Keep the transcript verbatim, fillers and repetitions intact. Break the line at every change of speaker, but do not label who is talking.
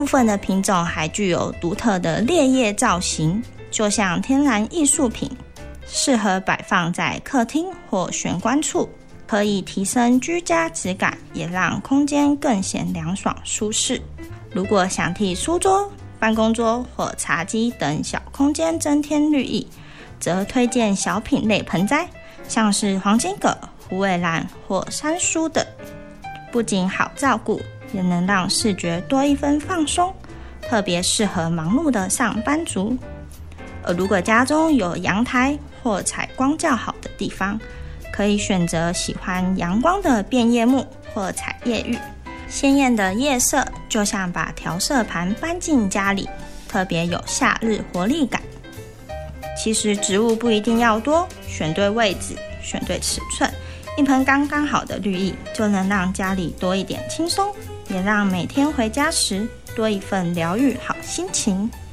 部分的品种还具有独特的裂叶造型，就像天然艺术品，适合摆放在客厅或玄关处，可以提升居家质感，也让空间更显凉爽舒适。如果想替书桌、办公桌或茶几等小空间增添绿意，则推荐小品类盆栽，像是黄金葛、虎尾兰或山苏等，不仅好照顾，也能让视觉多一分放松，特别适合忙碌的上班族。而如果家中有阳台或采光较好的地方，可以选择喜欢阳光的变叶木或彩叶玉，鲜艳的叶色就像把调色盘搬进家里，特别有夏日活力感。其实植物不一定要多，选对位置，选对尺寸，一盆刚刚好的绿意就能让家里多一点轻松，也让每天回家时多一份疗愈好心情。